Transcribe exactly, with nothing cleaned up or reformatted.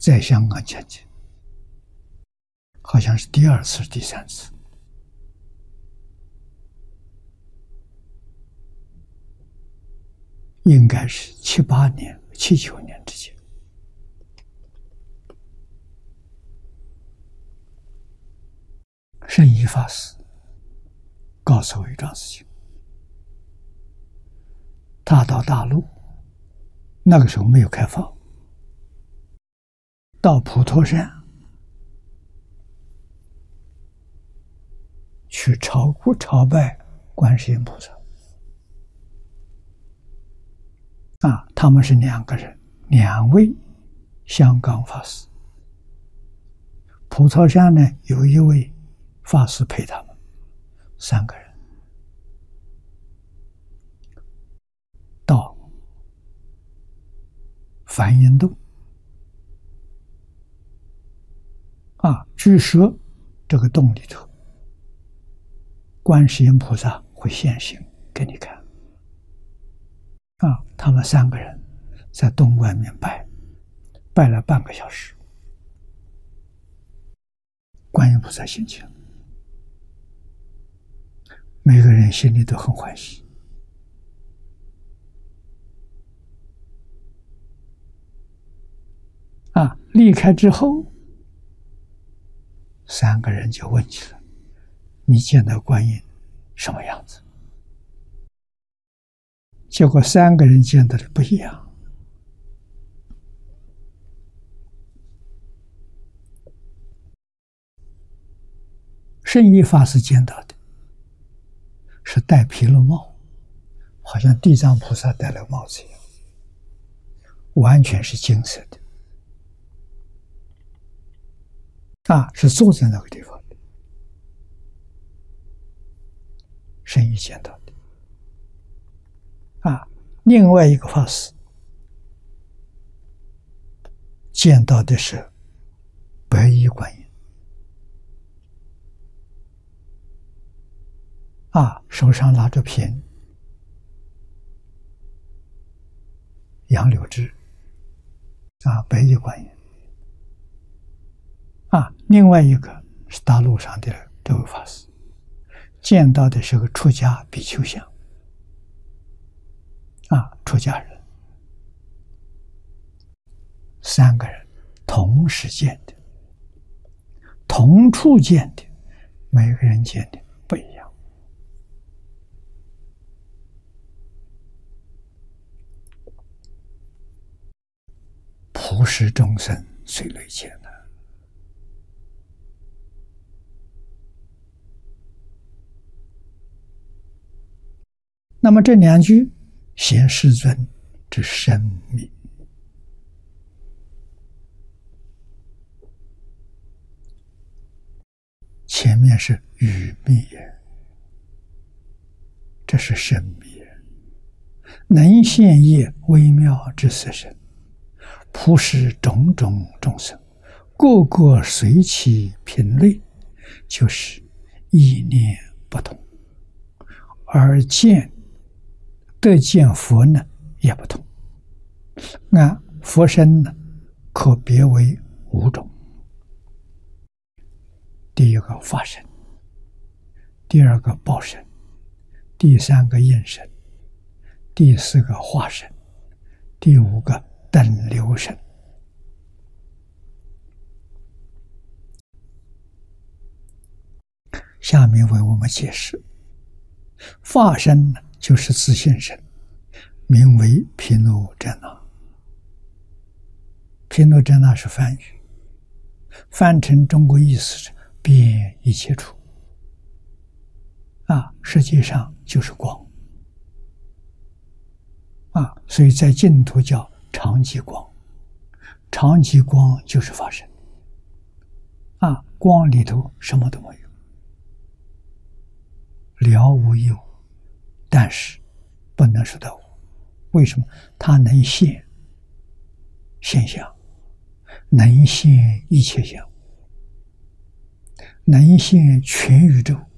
在香港讲经，好像是第二次、第三次。应该是七八年、七九年之间。圣依法师告诉我一桩事情，他到大陆，那个时候没有开放，到普陀山去朝顾朝拜观世音菩萨。啊，他们是两个人，两位香港法师。普陀山呢，有一位法师陪他们，三个人到梵音洞。啊，据说这个洞里头，观世音菩萨会现形给你看。啊，他们三个人在洞外面拜，拜了半个小时，观音菩萨现前，每个人心里都很欢喜。啊，离开之后，三个人就问起了：“你见到观音什么样子？”结果三个人见到的不一样。圣依法师见到的是戴毗卢帽，好像地藏菩萨戴了帽子一样，完全是金色的。啊，是坐在那个地方的。圣依见到的。啊，另外一个法师见到的是白衣观音。啊，手上拿着瓶杨柳枝。啊，白衣观音。啊，另外一个是大陆上的这位法师，见到的是个出家比丘像。啊，出家人，三个人同时见的，同处见的，每个人见的不一样。普世众生虽类见呢。那么这两句显世尊之深密。前面是语密也，这是深密也。能现业微妙之色身，普施种种众生，个个随其品类，就是意念不同，而见得见佛呢也不同。按佛身呢，可别为五种。第一个法身，第二个报身，第三个应身，第四个化身，第五个等流身。下面为我们解释，法身呢就是自性身，名为毗卢遮那。毗卢遮那是梵语，翻成中国意思是遍一切处。啊，实际上就是光。啊，所以在净土叫常寂光，常寂光就是法身。啊，光里头什么都没有，了无一物，但是不能说到无。为什么？它能现现象，能现一切相，能现全宇宙，